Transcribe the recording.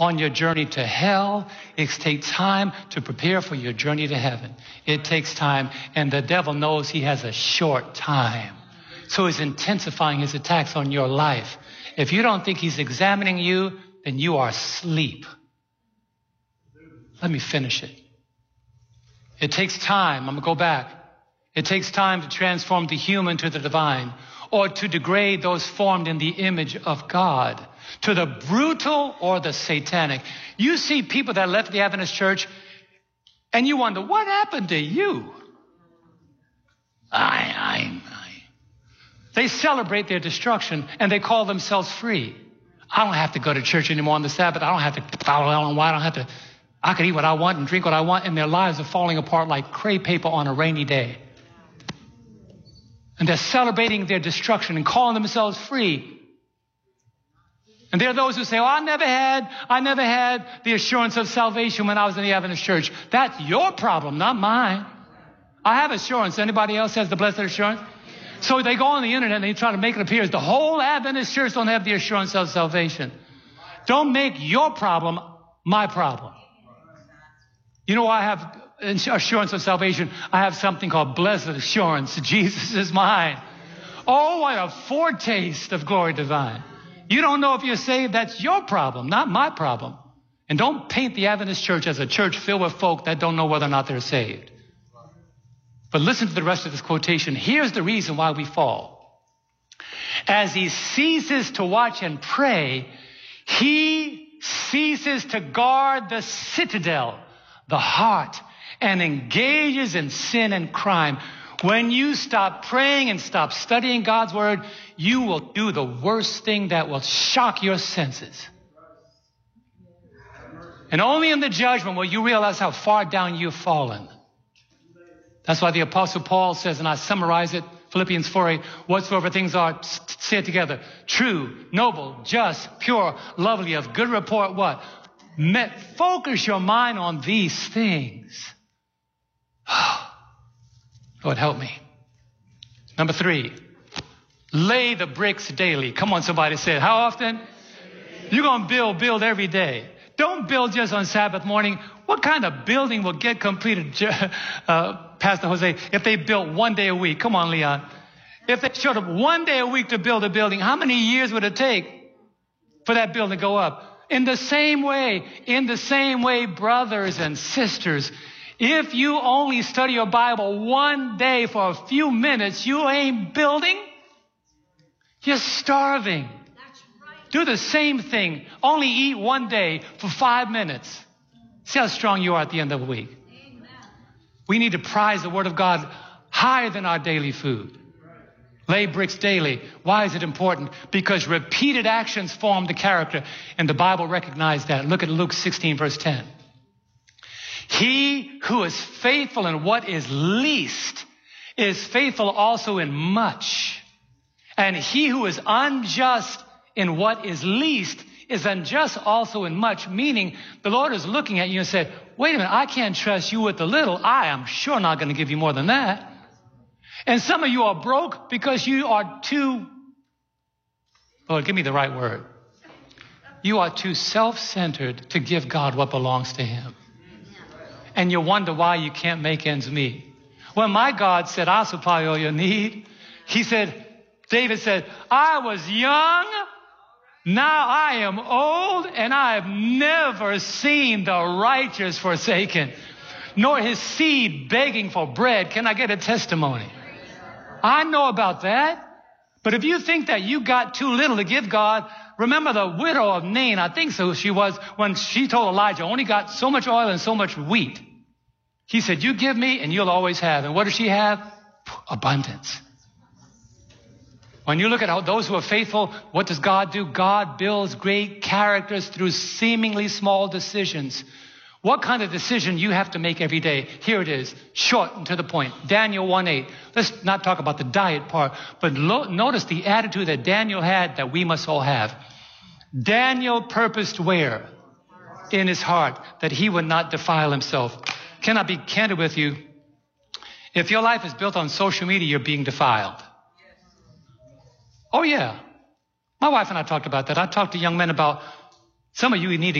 on your journey to hell. It takes time to prepare for your journey to heaven. It takes time, and the devil knows he has a short time. So he's intensifying his attacks on your life. If you don't think he's examining you, then you are asleep. Let me finish it. It takes time. I'm going to go back. It takes time to transform the human to the divine, or to degrade those formed in the image of God, to the brutal or the satanic. You see people that left the Adventist church, and you wonder, what happened to you? They celebrate their destruction, and they call themselves free. I don't have to go to church anymore on the Sabbath. I don't have to follow Ellen White. I can eat what I want and drink what I want, and their lives are falling apart like crepe paper on a rainy day. And they're celebrating their destruction and calling themselves free. And there are those who say, I never had the assurance of salvation when I was in the Adventist church. That's your problem, not mine. I have assurance. Anybody else has the blessed assurance? So they go on the internet and they try to make it appear as the whole Adventist church don't have the assurance of salvation. Don't make your problem my problem. You know why I have assurance of salvation? I have something called blessed assurance. Jesus is mine. Oh, what a foretaste of glory divine. You don't know if you're saved. That's your problem, not my problem. And don't paint the Adventist church as a church filled with folk that don't know whether or not they're saved. But listen to the rest of this quotation. Here's the reason why we fall. As he ceases to watch and pray, he ceases to guard the citadel, the heart, and engages in sin and crime. When you stop praying and stop studying God's word, you will do the worst thing that will shock your senses. And only in the judgment will you realize how far down you've fallen. That's why the Apostle Paul says, and I summarize it, Philippians 4:8, whatsoever things are, say it together, true, noble, just, pure, lovely, of good report, what? Focus your mind on these things. Lord, help me. Number 3, lay the bricks daily. Come on, somebody say it. How often? You're going to build every day. Don't build just on Sabbath morning. What kind of building will get completed, Pastor Jose, if they built one day a week? Come on, Leon. If they showed up one day a week to build a building, how many years would it take for that building to go up? In the same way, brothers and sisters, if you only study your Bible one day for a few minutes, you ain't building. You're starving. Do the same thing. Only eat one day for 5 minutes. See how strong you are at the end of the week. Amen. We need to prize the Word of God higher than our daily food. Lay bricks daily. Why is it important? Because repeated actions form the character, and the Bible recognized that. Look at Luke 16, verse 10. He who is faithful in what is least is faithful also in much. And he who is unjust in what is least is unjust also in much, meaning the Lord is looking at you and said, wait a minute, I can't trust you with the little. I am sure not going to give you more than that. And some of you are broke because you are too, Lord, give me the right word. You are too self-centered to give God what belongs to him. And you wonder why you can't make ends meet. When my God said, I'll supply all your need, he said, David said, I was young, now I am old, and I have never seen the righteous forsaken, nor his seed begging for bread. Can I get a testimony? I know about that. But if you think that you got too little to give God, remember the widow of Nain, I think so she was, when she told Elijah, only got so much oil and so much wheat. He said, you give me and you'll always have. And what does she have? Abundance. When you look at those who are faithful, what does God do? God builds great characters through seemingly small decisions. What kind of decision you have to make every day? Here it is, short and to the point. Daniel 1:8. Let's not talk about the diet part, but notice the attitude that Daniel had that we must all have. Daniel purposed where? In his heart, that he would not defile himself. Can I be candid with you? If your life is built on social media, you're being defiled. Oh, yeah. My wife and I talked about that. I talked to young men about some of you need to